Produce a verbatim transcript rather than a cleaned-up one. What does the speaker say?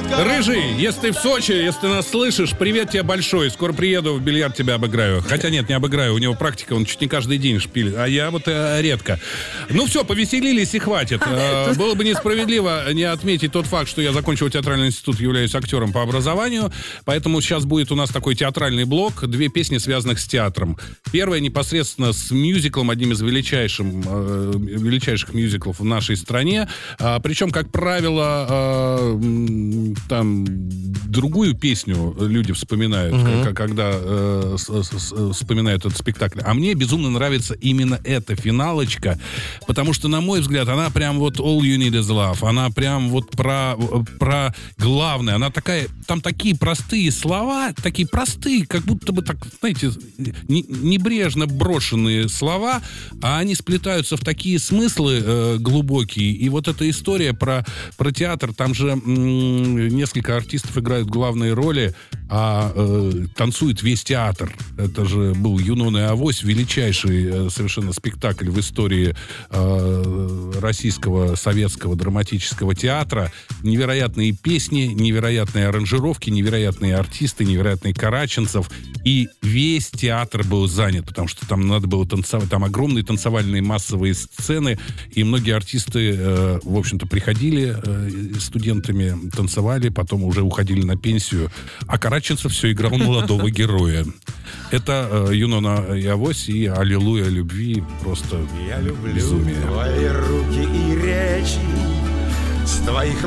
Рыжий, если ты в Сочи, если ты нас слышишь, привет тебе большой. Скоро приеду, в бильярд тебя обыграю. Хотя нет, не обыграю, у него практика, он чуть не каждый день шпилит. А я вот э, редко. Ну все, повеселились и хватит. Э, было бы несправедливо не отметить тот факт, что я закончил театральный институт, являюсь актером по образованию. Поэтому сейчас будет у нас такой театральный блок. Две песни, связанных с театром. Первая непосредственно с мюзиклом, одним из величайших, э, величайших мюзиклов в нашей стране. А, причем, как правило, э, там другую песню люди вспоминают, mm-hmm. к- когда э, с- с- вспоминают этот спектакль. А мне безумно нравится именно эта финалочка, потому что, на мой взгляд, она прям вот all you need is love. Она прям вот про, про главное. Она такая, там такие простые слова, такие простые, как будто бы так, знаете, не, небрежно брошенные слова, а они сплетаются в такие смыслы э, глубокие. И вот эта история про, про театр, там же м- несколько артистов играют главные роли, а э, танцует весь театр. Это же был «Юнон и Авось», величайший э, совершенно спектакль в истории э, российского советского драматического театра. Невероятные песни, невероятные аранжировки, невероятные артисты, невероятный Караченцев. И весь театр был занят, потому что там надо было танцевать. Там огромные танцевальные массовые сцены, и многие артисты, э, в общем-то, приходили э, студентами, танцевали, потом уже уходили на пенсию. А Караченцев все играл молодого героя. Это э, «Юнона и Авось» и «Аллилуйя любви». Просто я люблю безумие. твои руки и речи, с твоих